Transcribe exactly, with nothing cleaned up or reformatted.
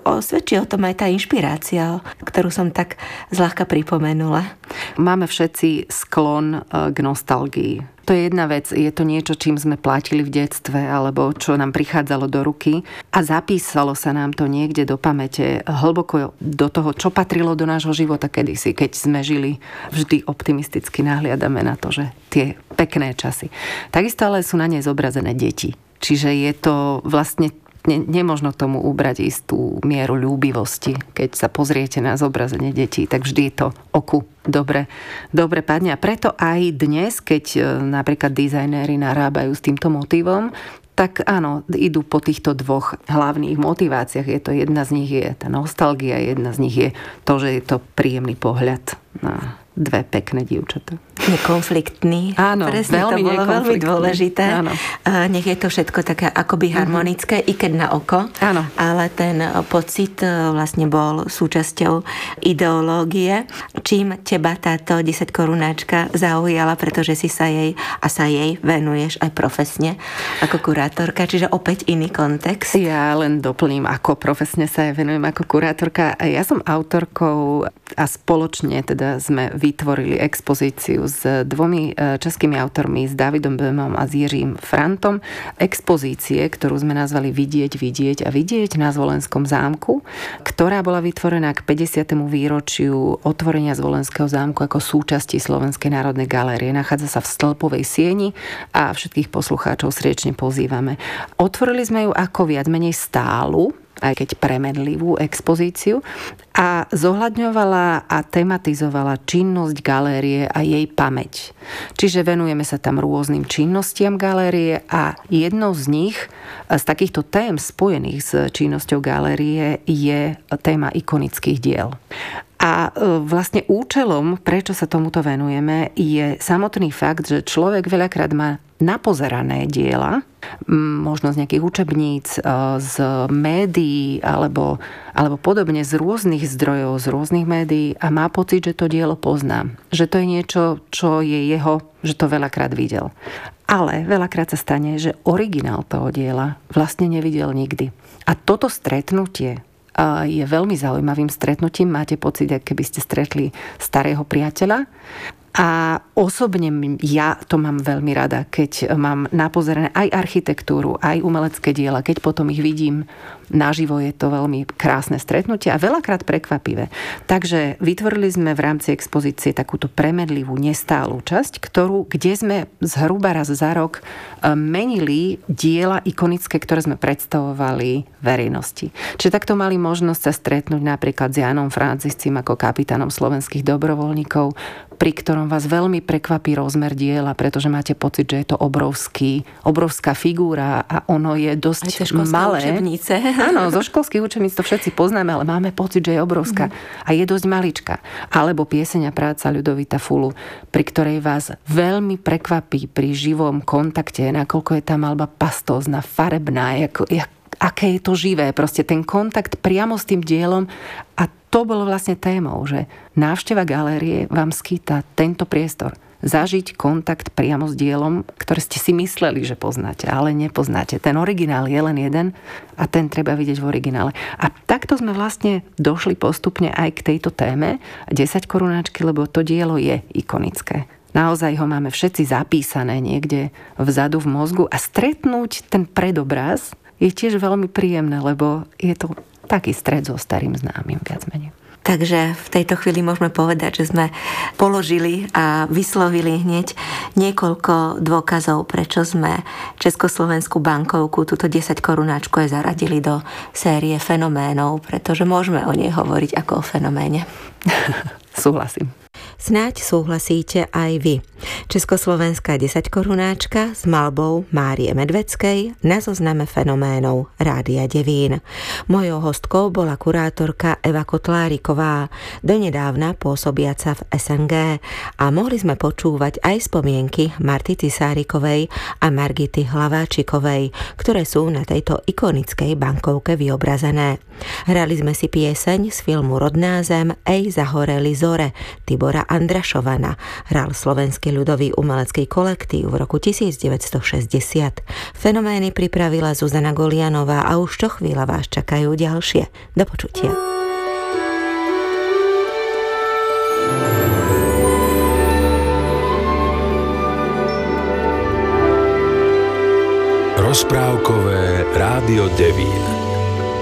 osvedčí o tom aj tá inšpirácia, ktorú som tak zľahka pripomenula. Máme všetci sklon k nostalgii. To je jedna vec, je to niečo, čím sme platili v detstve, alebo čo nám prichádzalo do ruky a zapísalo sa nám to niekde do pamäte, hlboko do toho, čo patrilo do nášho života kedysi, keď sme žili. Vždy optimisticky nahliadame na to, že tie pekné časy. Takisto ale sú na nej zobrazené deti. Čiže je to vlastne Ne, nemožno tomu ubrať istú mieru ľúbivosti. Keď sa pozriete na zobrazenie detí, tak vždy je to oku dobre, dobre padne. A preto aj dnes, keď napríklad dizajnéri narábajú s týmto motívom, tak áno, idú po týchto dvoch hlavných motiváciách. Je to, jedna z nich je tá nostalgia, jedna z nich je to, že je to príjemný pohľad na dve pekné dievčatá. Nekonfliktný. Áno, presne, veľmi to bolo veľmi dôležité. Áno. Nech je to všetko také akoby harmonické, mm-hmm. i keď na oko. Áno. Ale ten pocit vlastne bol súčasťou ideológie. Čím teba táto desaťkorunáčka zaujala, pretože si sa jej a sa jej venuješ aj profesne ako kurátorka, čiže opäť iný kontext. Ja len doplním, ako profesne sa jej venujem ako kurátorka. Ja som autorkou a spoločne teda sme vytvorili expozíciu s dvomi českými autormi, s Davidom Böhmom a s Jiřím Frantom. Expozície, ktorú sme nazvali Vidieť, vidieť a vidieť na Zvolenskom zámku, ktorá bola vytvorená k päťdesiatemu výročiu otvorenia Zvolenského zámku ako súčasti Slovenskej národnej galérie. Nachádza sa v Stĺpovej sieni a všetkých poslucháčov srdečne pozývame. Otvorili sme ju ako viac menej stálu, aj keď premenlivú expozíciu a zohľadňovala a tematizovala činnosť galérie a jej pamäť. Čiže venujeme sa tam rôznym činnostiam galérie a jednou z nich, z takýchto tém spojených s činnosťou galérie, je téma ikonických diel. A vlastne účelom, prečo sa tomuto venujeme, je samotný fakt, že človek veľakrát má napozerané diela, možno z nejakých učebníc, z médií alebo, alebo podobne z rôznych zdrojov, z rôznych médií a má pocit, že to dielo pozná. Že to je niečo, čo je jeho, že to veľakrát videl. Ale veľakrát sa stane, že originál toho diela vlastne nevidel nikdy. A toto stretnutie je veľmi zaujímavým stretnutím. Máte pocit, ako keby ste stretli starého priateľa. A osobne ja to mám veľmi rada, keď mám napozerané aj architektúru, aj umelecké diela, keď potom ich vidím naživo, je to veľmi krásne stretnutie a veľakrát prekvapivé. Takže vytvorili sme v rámci expozície takúto premedlivú, nestálu časť, ktorú, kde sme zhruba raz za rok menili diela ikonické, ktoré sme predstavovali verejnosti. Čiže takto mali možnosť sa stretnúť napríklad s Jánom Franciscim ako kapitánom slovenských dobrovoľníkov, pri ktorom vás veľmi prekvapí rozmer diela, pretože máte pocit, že je to obrovský, obrovská figúra a ono je dosť malé. Učebnice. Áno, zo školských učebníc to všetci poznáme, ale máme pocit, že je obrovská mm. a je dosť maličká. Alebo pieseň a práca Ľudovita Fulu, pri ktorej vás veľmi prekvapí pri živom kontakte, nakoľko je tá maľba pastózna, farebná, ako, jak, aké je to živé. Proste ten kontakt priamo s tým dielom a to bolo vlastne témou, že návšteva galérie vám skýta tento priestor. Zažiť kontakt priamo s dielom, ktoré ste si mysleli, že poznáte, ale nepoznáte. Ten originál je len jeden a ten treba vidieť v originále. A takto sme vlastne došli postupne aj k tejto téme desaťkorunáčky, lebo to dielo je ikonické. Naozaj ho máme všetci zapísané niekde vzadu v mozgu a stretnúť ten predobraz je tiež veľmi príjemné, lebo je to taký stret so starým známym viac menej. Takže v tejto chvíli môžeme povedať, že sme položili a vyslovili hneď niekoľko dôkazov, prečo sme Československú bankovku, túto desaťkorunáčku aj zaradili do série fenoménov, pretože môžeme o nej hovoriť ako o fenoméne. Súhlasím. Snáď súhlasíte aj vy. Československá desaťkorunáčka s maľbou Márie Medveckej na zozname fenoménov Rádia Devín. Mojou hostkou bola kurátorka Eva Kotláriková, donedávna pôsobiaca v es en gé a mohli sme počúvať aj spomienky Marty Cisárikovej a Margity Hlaváčikovej, ktoré sú na tejto ikonickej bankovke vyobrazené. Hrali sme si pieseň z filmu Rodná zem Ej zahoreli zore Tibora Andrašovana hral slovenský ľudový umelecký kolektív v roku devätnásťstošesťdesiat. Fenomény pripravila Zuzana Golianová a už čo chvíľa vás čakajú ďalšie. Do počutia. Rozprávkové rádio Devín.